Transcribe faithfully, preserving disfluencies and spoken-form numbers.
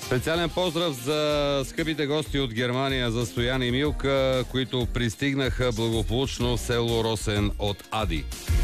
Специален поздрав за скъпите гости от Германия, за Стоян и Милка, които пристигнаха благополучно в село Росен от Ади.